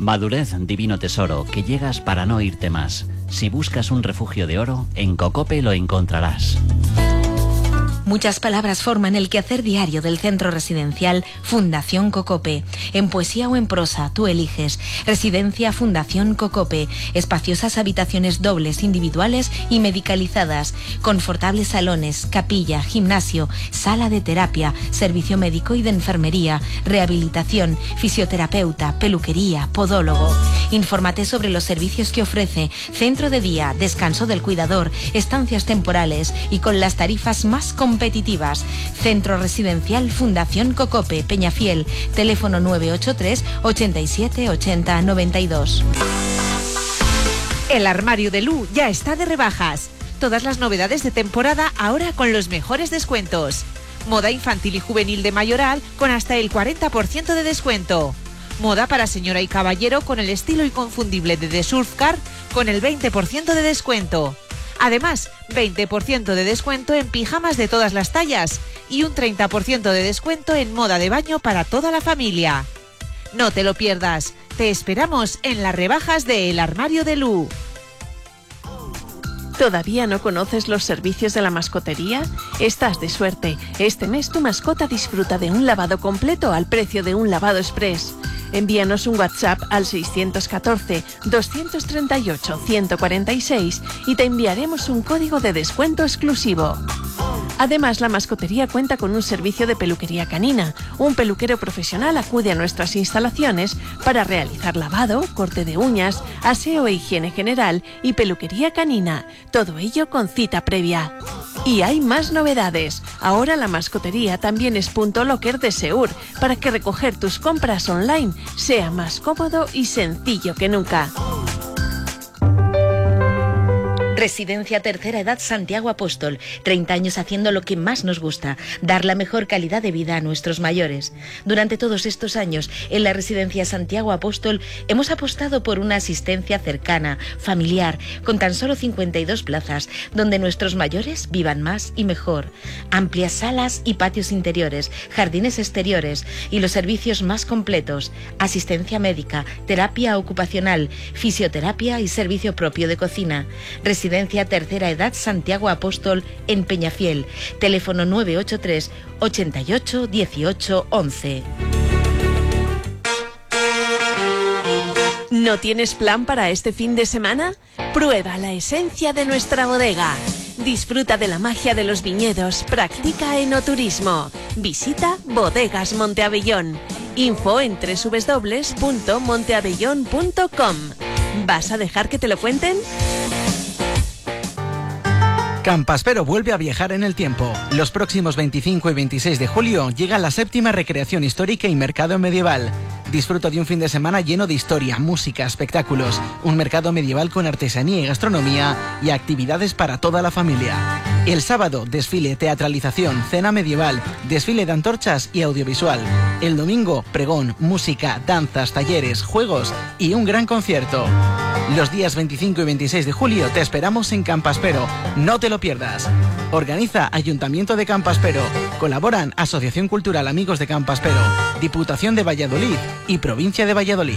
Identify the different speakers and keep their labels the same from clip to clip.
Speaker 1: Madurez, divino tesoro, que llegas para no irte más. Si buscas un refugio de oro, en Cocope lo encontrarás.
Speaker 2: Muchas palabras forman el quehacer diario del centro residencial Fundación Cocope. En poesía o en prosa, tú eliges. Residencia Fundación Cocope. Espaciosas habitaciones dobles, individuales y medicalizadas. Confortables salones, capilla, gimnasio, sala de terapia, servicio médico y de enfermería, rehabilitación, fisioterapeuta, peluquería, podólogo. Infórmate sobre los servicios que ofrece. Centro de día, descanso del cuidador, estancias temporales y con las tarifas más competitivas. Centro Residencial Fundación Cocope, Peñafiel, teléfono 983 87 80 92.
Speaker 3: El armario de Lu ya está de rebajas. Todas las novedades de temporada ahora con los mejores descuentos. Moda infantil y juvenil de Mayoral con hasta el 40% de descuento. Moda para señora y caballero con el estilo inconfundible de The Surf Car con el 20% de descuento. Además, 20% de descuento en pijamas de todas las tallas y un 30% de descuento en moda de baño para toda la familia. No te lo pierdas, te esperamos en las rebajas de El Armario de Lu.
Speaker 4: ¿Todavía no conoces los servicios de la mascotería? Estás de suerte. Este mes tu mascota disfruta de un lavado completo al precio de un lavado express. Envíanos un WhatsApp al 614-238-146 y te enviaremos un código de descuento exclusivo. Además, la mascotería cuenta con un servicio de peluquería canina. Un peluquero profesional acude a nuestras instalaciones para realizar lavado, corte de uñas, aseo e higiene general y peluquería canina. Todo ello con cita previa. Y hay más novedades. Ahora la mascotería también es punto locker de Seur, para que recoger tus compras online sea más cómodo y sencillo que nunca.
Speaker 2: Residencia Tercera Edad Santiago Apóstol. 30 años haciendo lo que más nos gusta, dar la mejor calidad de vida a nuestros mayores. Durante todos estos años, en la Residencia Santiago Apóstol, hemos apostado por una asistencia cercana, familiar, con tan solo 52 plazas, donde nuestros mayores vivan más y mejor. Amplias salas y patios interiores, jardines exteriores y los servicios más completos. Asistencia médica, terapia ocupacional, fisioterapia y servicio propio de cocina. Residencia Tercera Edad Santiago Apóstol en Peñafiel. Teléfono 983 88 18 11.
Speaker 4: ¿No tienes plan para este fin de semana? Prueba la esencia de nuestra bodega. Disfruta de la magia de los viñedos, practica enoturismo. Visita Bodegas Monteabellón. Info en www.monteabellón.com. ¿Vas a dejar que te lo cuenten?
Speaker 5: Campaspero vuelve a viajar en el tiempo. Los próximos 25 y 26 de julio llega la 7ª recreación histórica y mercado medieval. Disfruta de un fin de semana lleno de historia, música, espectáculos, un mercado medieval con artesanía y gastronomía y actividades para toda la familia. El sábado, desfile, teatralización, cena medieval, desfile de antorchas y audiovisual. El domingo, pregón, música, danzas, talleres, juegos y un gran concierto. Los días 25 y 26 de julio te esperamos en Campaspero. No te lo pierdas. Organiza Ayuntamiento de Campaspero. Colaboran Asociación Cultural Amigos de Campaspero, Diputación de Valladolid y Provincia de Valladolid.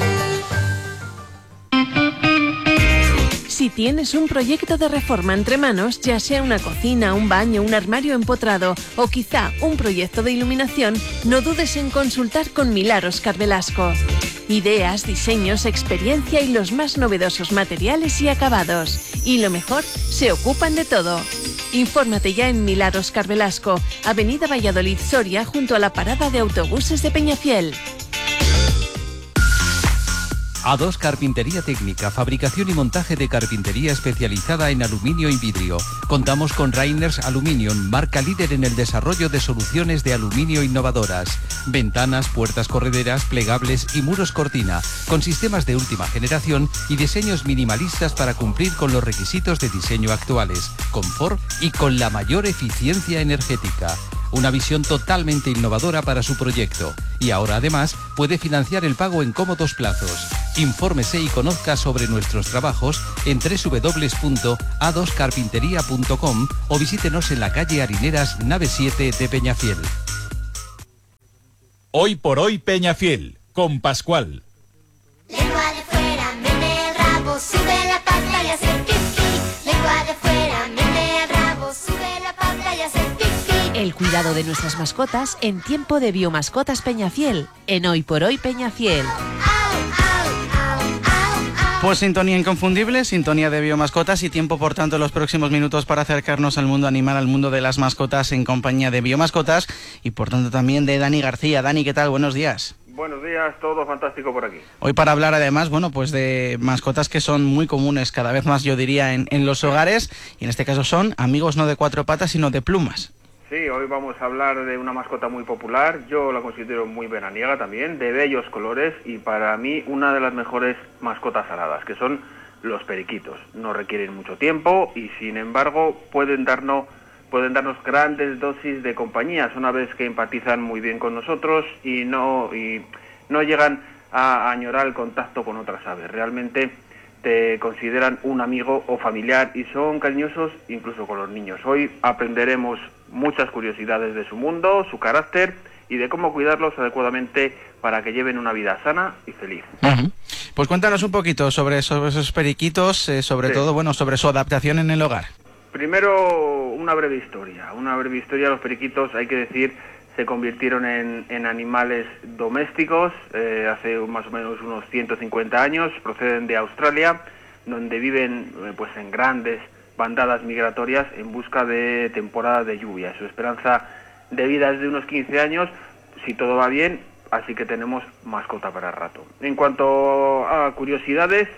Speaker 4: Si tienes un proyecto de reforma entre manos, ya sea una cocina, un baño, un armario empotrado o quizá un proyecto de iluminación, no dudes en consultar con Milar Óscar Velasco. Ideas, diseños, experiencia y los más novedosos materiales y acabados. Y lo mejor, se ocupan de todo. Infórmate ya en Milar Óscar Velasco, Avenida Valladolid Soria, junto a la parada de autobuses de Peñafiel.
Speaker 6: A2 Carpintería Técnica, fabricación y montaje de carpintería especializada en aluminio y vidrio. Contamos con Rainers Aluminium, marca líder en el desarrollo de soluciones de aluminio innovadoras. Ventanas, puertas correderas, plegables y muros cortina, con sistemas de última generación y diseños minimalistas para cumplir con los requisitos de diseño actuales, confort y con la mayor eficiencia energética. Una visión totalmente innovadora para su proyecto. Y ahora además puede financiar el pago en cómodos plazos. Infórmese y conozca sobre nuestros trabajos en www.a2carpintería.com o visítenos en la calle Harineras, nave 7 de Peñafiel.
Speaker 7: Hoy por hoy Peñafiel, con Pascual.
Speaker 3: El cuidado de nuestras mascotas en tiempo de Biomascotas Peñafiel, en Hoy por Hoy Peñafiel.
Speaker 5: Pues sintonía inconfundible, sintonía de Biomascotas y tiempo, por tanto, los próximos minutos para acercarnos al mundo animal, al mundo de las mascotas en compañía de Biomascotas y, por tanto, también de Dani García. Dani, ¿qué tal? Buenos días.
Speaker 7: Buenos días, todo fantástico por aquí.
Speaker 5: Hoy para hablar, además, bueno, pues de mascotas que son muy comunes, cada vez más, yo diría, en los hogares, y en este caso son amigos no de cuatro patas, sino de plumas.
Speaker 7: Sí, hoy vamos a hablar de una mascota muy popular, yo la considero muy veraniega también, de bellos colores y para mí una de las mejores mascotas aladas, que son los periquitos. No requieren mucho tiempo y sin embargo pueden darnos grandes dosis de compañías una vez que empatizan muy bien con nosotros y no llegan a añorar el contacto con otras aves. Realmente te consideran un amigo o familiar y son cariñosos incluso con los niños. Hoy aprenderemos muchas curiosidades de su mundo, su carácter y de cómo cuidarlos adecuadamente para que lleven una vida sana y feliz.
Speaker 5: Uh-huh. Pues cuéntanos un poquito sobre esos periquitos, sobre todo, bueno, sobre su adaptación en el hogar.
Speaker 7: Primero, una breve historia. Los periquitos, hay que decir, se convirtieron en animales domésticos hace más o menos unos 150 años, proceden de Australia, donde viven pues en grandes bandadas migratorias en busca de temporadas de lluvia. Su esperanza de vida es de unos 15 años, si todo va bien, así que tenemos mascota para rato. En cuanto a curiosidades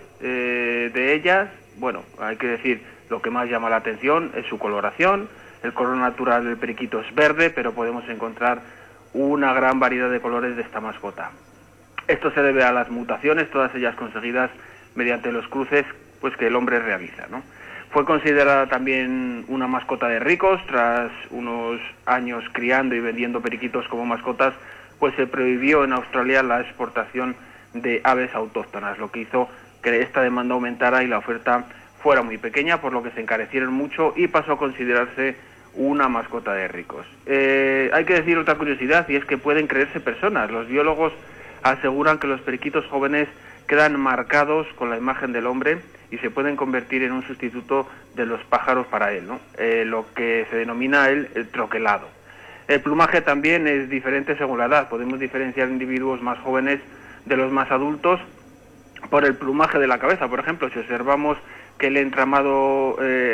Speaker 7: de ellas, bueno, hay que decir, lo que más llama la atención es su coloración. El color natural del periquito es verde, pero podemos encontrar una gran variedad de colores de esta mascota. Esto se debe a las mutaciones, todas ellas conseguidas mediante los cruces pues que el hombre realiza, ¿no? Fue considerada también una mascota de ricos. Tras unos años criando y vendiendo periquitos como mascotas, pues se prohibió en Australia la exportación de aves autóctonas, lo que hizo que esta demanda aumentara y la oferta fuera muy pequeña, por lo que se encarecieron mucho y pasó a considerarse una mascota de ricos. Hay que decir otra curiosidad, y es que pueden creerse personas. Los biólogos aseguran que los periquitos jóvenes quedan marcados con la imagen del hombre y se pueden convertir en un sustituto de los pájaros para él, ¿no? Lo que se denomina el troquelado. El plumaje también es diferente según la edad. Podemos diferenciar individuos más jóvenes de los más adultos por el plumaje de la cabeza. Por ejemplo, si observamos que el entramado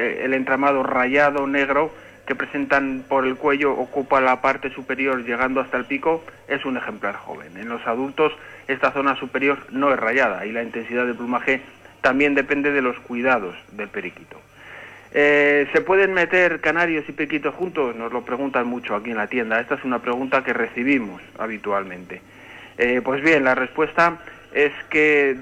Speaker 7: rayado negro que presentan por el cuello ocupa la parte superior llegando hasta el pico, es un ejemplar joven. En los adultos esta zona superior no es rayada y la intensidad del plumaje también depende de los cuidados del periquito. ¿Se pueden meter canarios y periquitos juntos? Nos lo preguntan mucho aquí en la tienda. Esta es una pregunta que recibimos habitualmente. Pues bien, la respuesta es que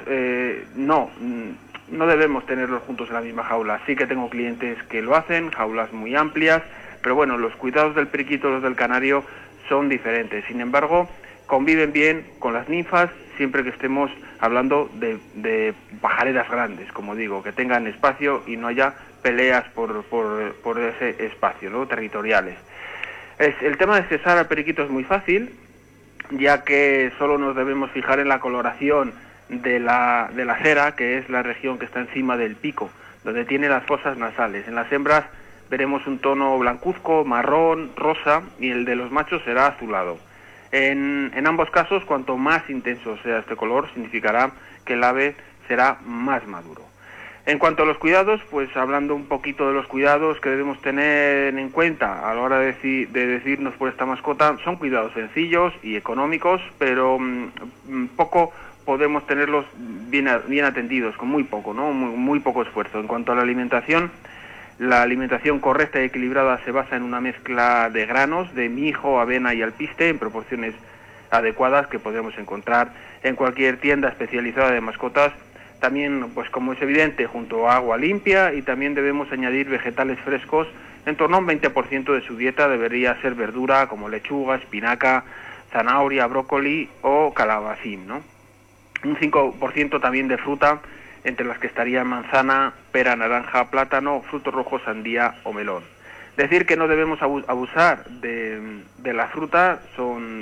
Speaker 7: no debemos tenerlos juntos en la misma jaula. Sí que tengo clientes que lo hacen, jaulas muy amplias, pero bueno, los cuidados del periquito y los del canario son diferentes. Sin embargo, conviven bien con las ninfas siempre que estemos hablando de pajareras grandes, como digo, que tengan espacio y no haya peleas por ese espacio, ¿no? Territoriales. El tema de cesar al periquito es muy fácil, ya que solo nos debemos fijar en la coloración de la cera, que es la región que está encima del pico, donde tiene las fosas nasales. En las hembras veremos un tono blancuzco, marrón, rosa, y el de los machos será azulado. En ambos casos, cuanto más intenso sea este color, significará que el ave será más maduro. En cuanto a los cuidados, pues hablando un poquito de los cuidados que debemos tener en cuenta a la hora de decidirnos por esta mascota, son cuidados sencillos y económicos, pero poco podemos tenerlos bien atendidos, con muy poco, ¿no? Muy poco esfuerzo. En cuanto a la alimentación correcta y equilibrada se basa en una mezcla de granos, de mijo, avena y alpiste, en proporciones adecuadas que podemos encontrar en cualquier tienda especializada de mascotas. También, pues como es evidente, junto a agua limpia, y también debemos añadir vegetales frescos. En torno a un 20% de su dieta debería ser verdura, como lechuga, espinaca, zanahoria, brócoli o calabacín, ¿no? Un 5% también de fruta, entre las que estarían manzana, pera, naranja, plátano, frutos rojos, sandía o melón. Decir que no debemos abusar de la fruta, son